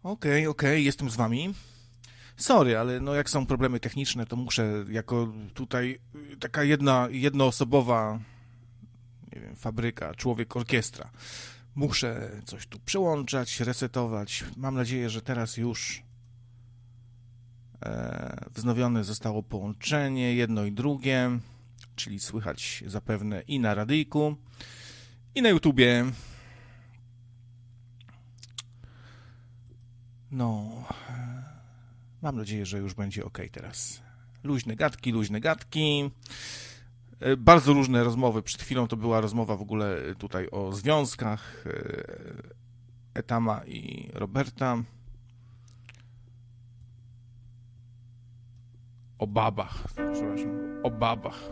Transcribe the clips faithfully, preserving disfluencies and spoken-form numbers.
Okej, okej, jestem z wami. Sorry, ale no jak są problemy techniczne, to muszę jako tutaj y, taka jedna, jednoosobowa, nie wiem, fabryka, człowiek orkiestra. Muszę coś tu przełączać, resetować. Mam nadzieję, że teraz już e, wznowione zostało połączenie, jedno i drugie, czyli słychać zapewne i na radyjku, i na YouTubie. No, mam nadzieję, że już będzie ok teraz. Luźne gadki, luźne gadki. E, Bardzo różne rozmowy. Przed chwilą to była rozmowa w ogóle tutaj o związkach e, Etama i Roberta. O babach, przepraszam, o babach.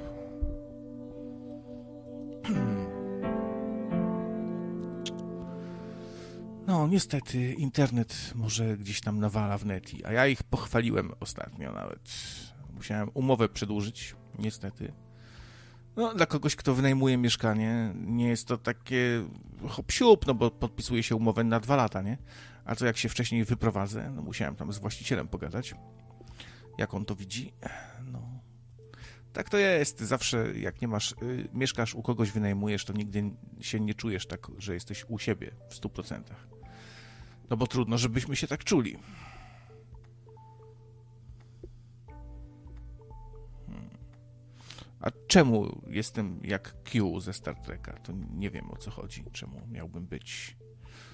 No, niestety internet może gdzieś tam nawala w neti, a ja ich pochwaliłem ostatnio nawet. Musiałem umowę przedłużyć, niestety. No, dla kogoś, kto wynajmuje mieszkanie, nie jest to takie hop-siup, no bo podpisuje się umowę na dwa lata, nie? A co jak się wcześniej wyprowadzę? No, musiałem tam z właścicielem pogadać, jak on to widzi. No, tak to jest. Zawsze jak nie masz, y, mieszkasz u kogoś, wynajmujesz, to nigdy się nie czujesz tak, że jesteś u siebie w stu procentach. No bo trudno, żebyśmy się tak czuli. Hmm. A czemu jestem jak Q ze Star Treka? To nie wiem, o co chodzi. Czemu miałbym być